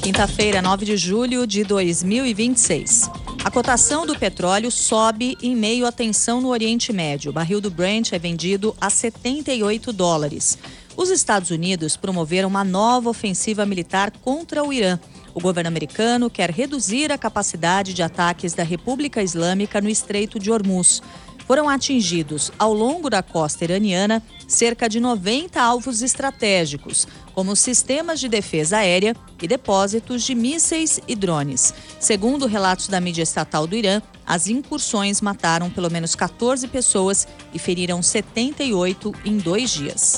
Quinta-feira, 9 de julho de 2026. A cotação do petróleo sobe em meio à tensão no Oriente Médio. O barril do Brent é vendido a $78. Os Estados Unidos promoveram uma nova ofensiva militar contra o Irã. O governo americano quer reduzir a capacidade de ataques da República Islâmica no Estreito de Hormuz. Foram atingidos, ao longo da costa iraniana, cerca de 90 alvos estratégicos, como sistemas de defesa aérea e depósitos de mísseis e drones. Segundo relatos da mídia estatal do Irã, as incursões mataram pelo menos 14 pessoas e feriram 78 em 2 dias.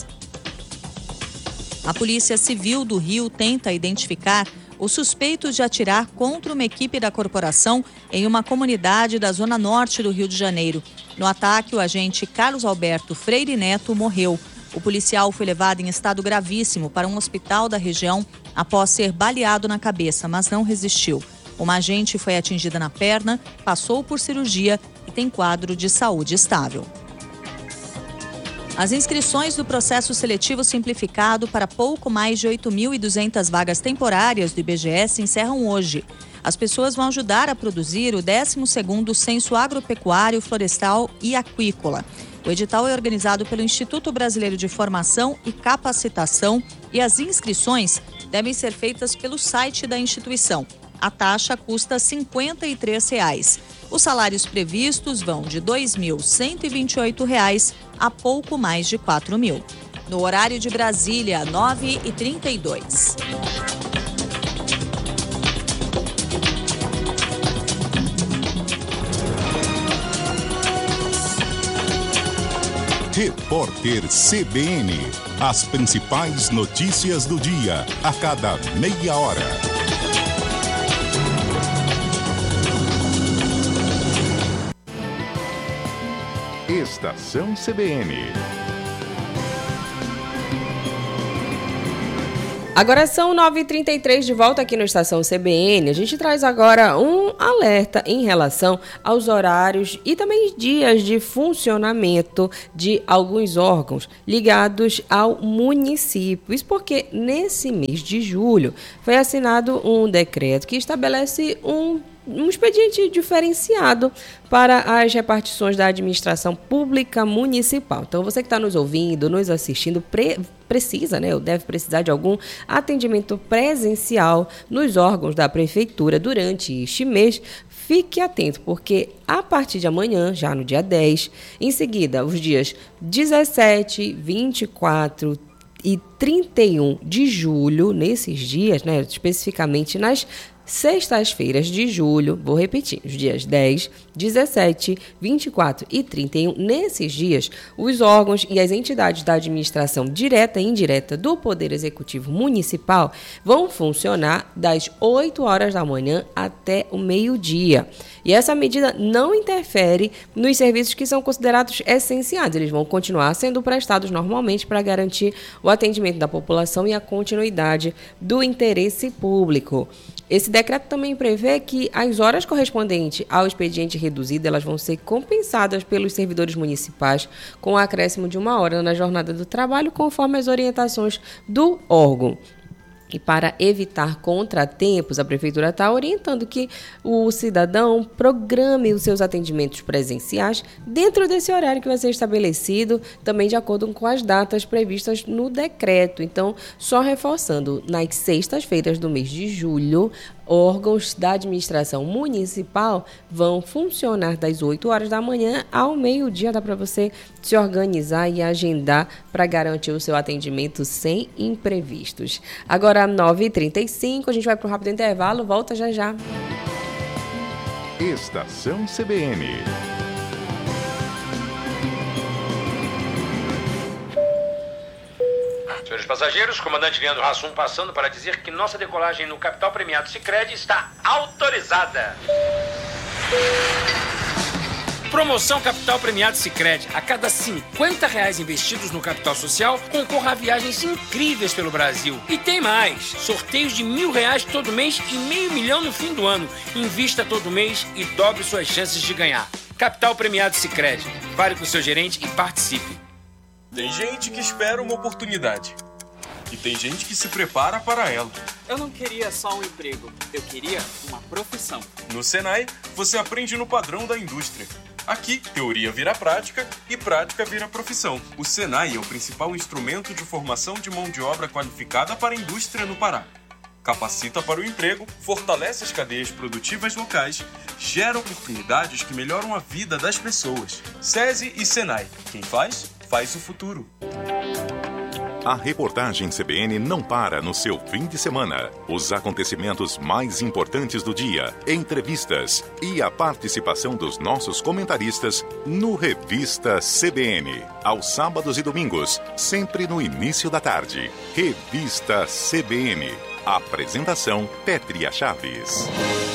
A Polícia Civil do Rio tenta identificar os suspeitos de atirar contra uma equipe da corporação em uma comunidade da zona norte do Rio de Janeiro. No ataque, o agente Carlos Alberto Freire Neto morreu. O policial foi levado em estado gravíssimo para um hospital da região após ser baleado na cabeça, mas não resistiu. Uma agente foi atingida na perna, passou por cirurgia e tem quadro de saúde estável. As inscrições do processo seletivo simplificado para pouco mais de 8.200 vagas temporárias do IBGE se encerram hoje. As pessoas vão ajudar a produzir o 12º Censo Agropecuário, Florestal e Aquícola. O edital é organizado pelo Instituto Brasileiro de Formação e Capacitação e as inscrições devem ser feitas pelo site da instituição. A taxa custa R$ 53. Os salários previstos vão de R$ 2.128 a pouco mais de R$ 4.000. No horário de Brasília, 9h32. Repórter CBN. As principais notícias do dia, a cada meia hora. Estação CBN. Agora são 9h33, de volta aqui no Estação CBN. A gente traz agora um alerta em relação aos horários e também dias de funcionamento de alguns órgãos ligados ao município. Isso porque nesse mês de julho foi assinado um decreto que estabelece um expediente diferenciado para as repartições da administração pública municipal. Então, você que está nos ouvindo, nos assistindo, precisa, né, ou deve precisar de algum atendimento presencial nos órgãos da prefeitura durante este mês, fique atento, porque a partir de amanhã, já no dia 10, em seguida, os dias 17, 24 e 31 de julho, nesses dias, né, especificamente nas sextas-feiras de julho, vou repetir, os dias 10, 17, 24 e 31, nesses dias, os órgãos e as entidades da administração direta e indireta do Poder Executivo Municipal vão funcionar das 8 horas da manhã até o meio-dia. E essa medida não interfere nos serviços que são considerados essenciais. Eles vão continuar sendo prestados normalmente para garantir o atendimento da população e a continuidade do interesse público. Esse decreto também prevê que as horas correspondentes ao expediente reduzido elas vão ser compensadas pelos servidores municipais com o acréscimo de 1 hora na jornada do trabalho, conforme as orientações do órgão. E para evitar contratempos, a Prefeitura está orientando que o cidadão programe os seus atendimentos presenciais dentro desse horário que vai ser estabelecido, também de acordo com as datas previstas no decreto. Então, só reforçando, nas sextas-feiras do mês de julho, órgãos da administração municipal vão funcionar das 8 horas da manhã ao meio-dia. Dá para você se organizar e agendar para garantir o seu atendimento sem imprevistos. Agora, 9h35, a gente vai para um rápido intervalo, volta já já. Estação CBN. Senhores passageiros, comandante Leandro Hassum passando para dizer que nossa decolagem no Capital Premiado Sicredi está autorizada. Promoção Capital Premiado Sicredi. A cada R$50 investidos no capital social, concorra a viagens incríveis pelo Brasil. E tem mais. Sorteios de R$1.000 todo mês e R$500 mil no fim do ano. Invista todo mês e dobre suas chances de ganhar. Capital Premiado Sicredi. Fale com o seu gerente e participe. Tem gente que espera uma oportunidade. E tem gente que se prepara para ela. Eu não queria só um emprego, eu queria uma profissão. No Senai, você aprende no padrão da indústria. Aqui, teoria vira prática e prática vira profissão. O Senai é o principal instrumento de formação de mão de obra qualificada para a indústria no Pará. Capacita para o emprego, fortalece as cadeias produtivas locais, gera oportunidades que melhoram a vida das pessoas. SESI e Senai. Quem faz, faz o futuro. A reportagem CBN não para no seu fim de semana. Os acontecimentos mais importantes do dia, entrevistas e a participação dos nossos comentaristas no Revista CBN. Aos sábados e domingos, sempre no início da tarde. Revista CBN. Apresentação Pétria Chaves.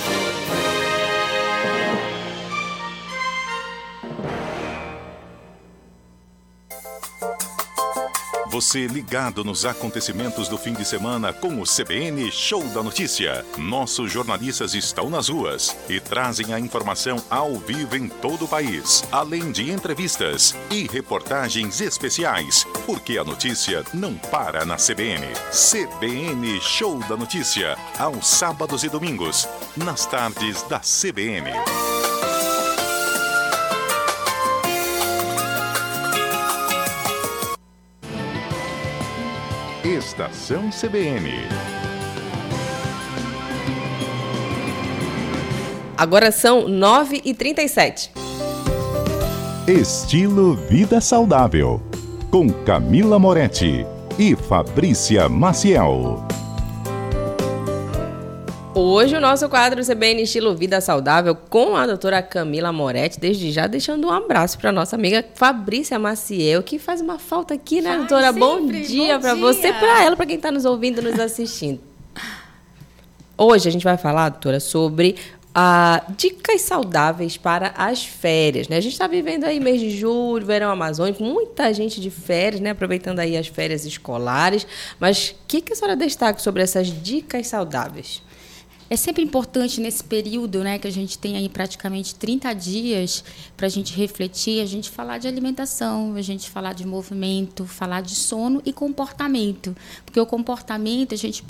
Você ligado nos acontecimentos do fim de semana com o CBN Show da Notícia. Nossos jornalistas estão nas ruas e trazem a informação ao vivo em todo o país, além de entrevistas e reportagens especiais, porque a notícia não para na CBN. CBN Show da Notícia, aos sábados e domingos, nas tardes da CBN. Estação CBN. Agora são 9h37. Estilo Vida Saudável, com Camila Moretti e Fabrícia Maciel. Hoje o nosso quadro CBN Estilo Vida Saudável com a doutora Camila Moretti, desde já deixando um abraço para nossa amiga Fabrícia Maciel, que faz uma falta aqui, né, doutora? Bom dia para você, para ela, para quem está nos ouvindo, nos assistindo. Hoje a gente vai falar, doutora, sobre dicas saudáveis para as férias, né? A gente está vivendo aí mês de julho, verão amazônico, muita gente de férias, né? Aproveitando aí as férias escolares, mas o que a senhora destaca sobre essas dicas saudáveis? É sempre importante nesse período, né, que a gente tem aí praticamente 30 dias para a gente refletir, a gente falar de alimentação, a gente falar de movimento, falar de sono e comportamento. Porque o comportamento a gente